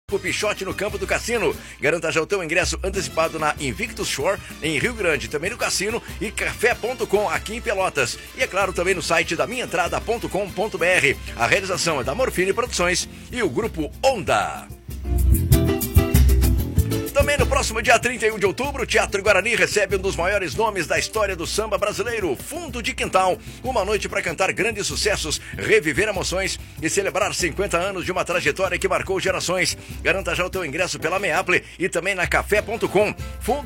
Pichote no campo do Cassino. Garanta já o teu ingresso antecipado na Invictus Shore, em Rio Grande, também no Cassino, e café.com aqui em Pelotas. E é claro, também no site da minhaentrada.com.br. A realização é da Morfine Produções e o Grupo Onda. Também no próximo dia 31 de outubro, o Teatro Guarani recebe um dos maiores nomes da história do samba brasileiro, Fundo de Quintal. Uma noite para cantar grandes sucessos, reviver emoções e celebrar 50 anos de uma trajetória que marcou gerações. Garanta já o teu ingresso pela Meaple e também na café.com.